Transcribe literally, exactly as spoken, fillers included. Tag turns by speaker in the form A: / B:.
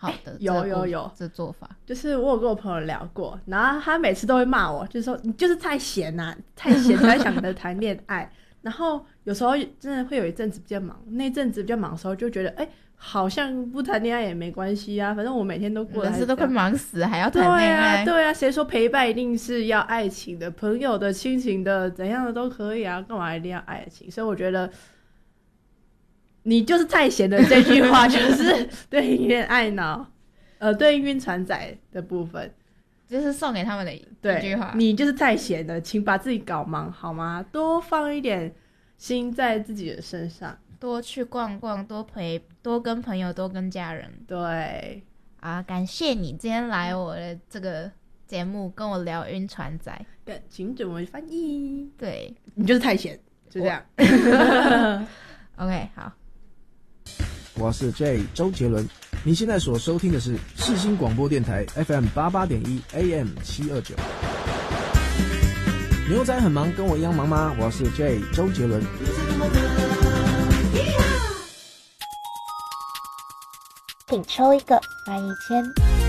A: 好的、欸、
B: 有有有
A: 这做法，
B: 就是我有跟我朋友聊过，然后他每次都会骂我，就是说你就是太闲啊，太闲才想着谈恋爱。然后有时候真的会有一阵子比较忙，那阵子比较忙的时候就觉得哎、欸，好像不谈恋爱也没关系啊，反正我每天都过得
A: 人生都快忙死还要谈恋爱。
B: 对啊对啊，谁说陪伴一定是要爱情的，朋友的亲情的怎样的都可以啊，干嘛一定要爱情？所以我觉得你就是太闲的这句话就是对应恋爱脑呃，对应晕船仔的部分，
A: 就是送给他们的一句话，
B: 你就是太闲了，请把自己搞忙好吗？多放一点心在自己的身上，
A: 多去逛逛，多陪，多跟朋友，多跟家人。
B: 对
A: 啊，感谢你今天来我的这个节目跟我聊晕船仔，
B: 感情怎么翻译？
A: 对，
B: 你就是太闲，就这样。
A: OK， 好。
C: 我是 J 周杰伦，你现在所收听的是世新广播电台 F M 八八点一 A M 七二九。牛仔很忙，跟我一样忙吗？我是 J 周杰伦。
D: 请抽一个，买一千。